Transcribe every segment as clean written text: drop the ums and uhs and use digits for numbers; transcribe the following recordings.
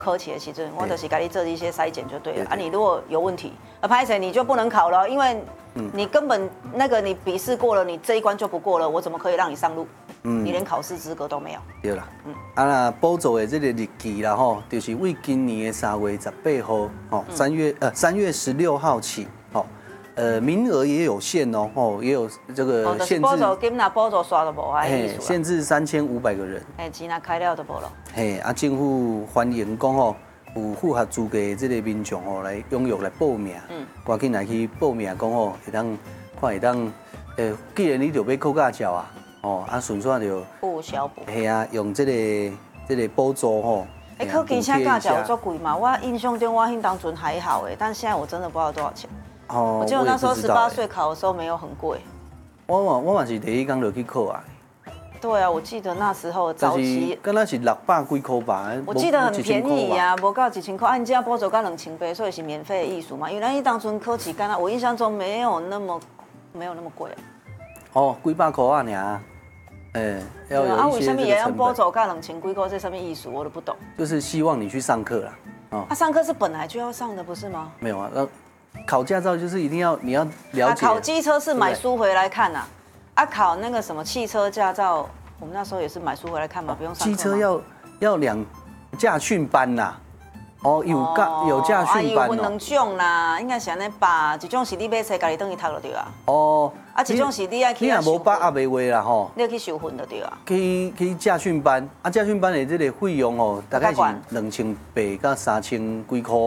考试的时阵，我就是给你做一些筛检就对了。啊，你如果有问题，拍谁你就不能考了，因为你根本你笔试过了，你这一关就不过了，我怎么可以让你上路？你连考试资格都没有。 对啦，那补助的这个日期啦吼，就是为今年的3月18号，吼3月16号起，吼。名额也有限哦，也有这个限制。补助金那补助刷都无啊，意思。 限制3500个人。 钱那开了都无了。 政府欢迎讲吼，有符合资格的这个民众吼来踊跃来报名，赶紧来去报名，讲吼会当，既然你就要考驾照啊，顺便就不小补。 用这个补助吼。 考机车驾照有足贵嘛？我印象中我迄当阵还好但现在我真的不知道多少钱。我记得我那时候18岁考的时候没有很贵。 我嘛是第一天就去考啊。 对啊，我记得那时候早期， 敢若是600几块吧。 我记得很便宜呀，无到1000块。按家补助到2000八，所以是免费的艺术嘛。因为咱迄当阵考试干我印象中没有那么贵。 几百块啊，尔。要有一些这个成本。为什么也要补助到 2000几块？这什么艺术我都不懂。 就是希望你去上课啦。 上课是本来就要上的，不是吗？ 没有啊，考驾照就是一定要你要了解。 考机车是买书回来看呐。考那个什么汽车驾照，我们那时候也是买书回来看嘛，不用上课。 机车要2驾训班呐。有驾训班有分2种啦，应该是安尼吧。一种是你买册家己等于读就对啊。一种是你要去。 你若无把握袂话啦吼， 你要去受训就对啊。 去驾训班，驾训班的这个费用大概是2800到3000几块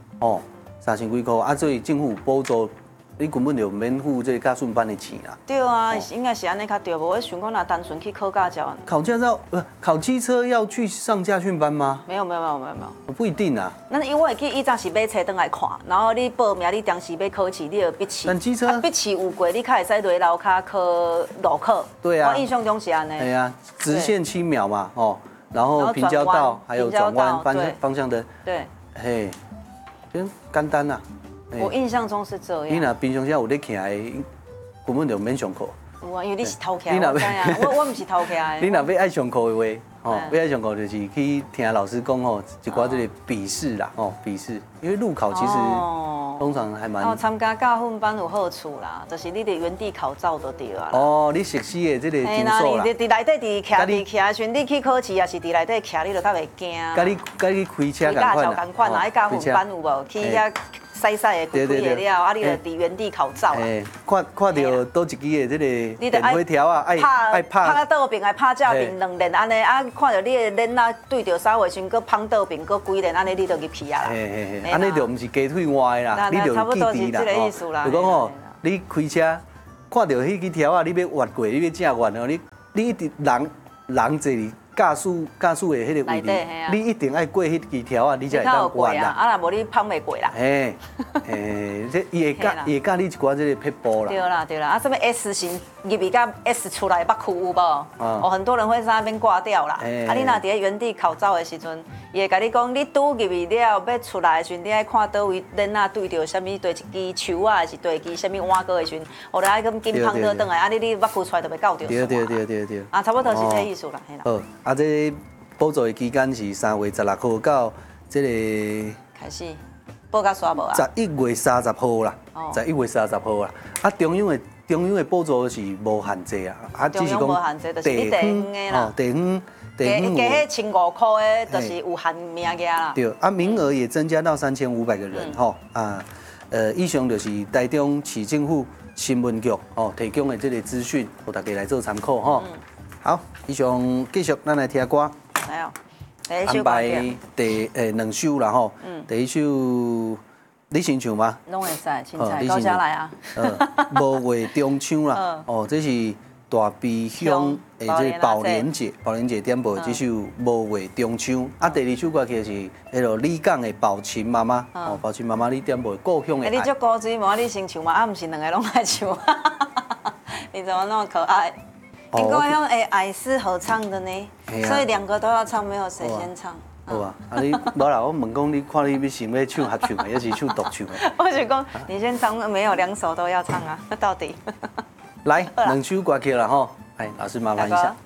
，3000几块所以政府补助。你根本就免付这驾训班的钱啦。 对啊，应该是安尼较对，无我想讲，若单纯去考驾照。 考驾照考机车要去上驾训班吗？ 没有。 不一定啊。 那因为我会记，以前是买车登来看，然后你报名，你当时要考试，你要笔试。 但机车笔试有过，你才会使落楼骹考路考。 对啊。 我印象中是安尼。 对啊，直线7秒嘛，然后平交道还有转弯方向灯。 对。 真简单啊。 我印象中是这样。 你若平常时有咧徛的，根本就免上课。 有啊，因为你是偷徛，我知啊，我不是偷徛的。 你若要爱上课的话，要爱上课就是去听老师讲一寡这个笔试啦，笔试，因为路考其实通常还蛮。 参加教训班有好处啦，就是你得原地考照就对啊。 你熟悉的这个招数啦。 你伫内底徛时，你去考试也是伫内底徛，你就较袂惊。 甲你开车同款啦，教训班有无？去遐。晒的开的了，你就伫原地考照啦。 看到多一支的这个电火条啊，爱拍倒边，爱拍正边2连安尼，看到你的链啊对着啥话时，搁碰倒边，搁几连安尼，你就入去啊啦。 安尼就唔是鸡腿歪啦，你就记住啦。就讲你开车看到迄支条啊，你要越过，你要正越你一直人坐驾驶的迄个位置，你一定爱过迄支条啊，你才会当过啦。 若无你碰袂过啦。 这伊会教你一寡这个撇步啦。 对啦，什么 S 型入去甲 S 出来北区有无？很多人会在那边挂掉啦。你若伫原地考照的时阵，伊会甲你讲，你拄入去了，要出来的时阵，你爱看倒位链啊对着什么对一支树啊，还是对支什么碗糕的时阵，后来咁紧碰倒转来，你北区出来就袂到着。 对。 差不多是这意思啦，嘿啦。 这补助的期间是3月16号到这个开始报到刷无啊 ？11月30号啦，11月30号啦。中央的补助是无限制啊， 只是讲无限制，就是你地方的啦。 地方加迄1500块的，就是有限名额啦。 对，名额也增加到3500个人以上就是台中市政府新闻局提供的这个资讯，给大家来做参考好，以上继续，咱来听歌。 来哦， 安排第2首啦吼。第一首你先唱吗？ 拢会使，凊彩高下来啊。 无月中秋啦，这是大鼻乡的这个宝莲姐点播这首《无月中秋》。第2首歌曲是迄个李港的宝琴妈妈，宝琴妈妈你点播故乡的爱。 你足古锥无？你先唱嘛，不是2个拢来唱。你怎么那么可爱？听过用爱是合唱的呢，所以2个都要唱，没有谁先唱。 好啊，你无啦，我问讲你看你想要唱合唱的，还是唱独唱的？ 我是讲你先唱，没有2首都要唱啊，到底。 来2首歌曲了吼，来老师麻烦一下。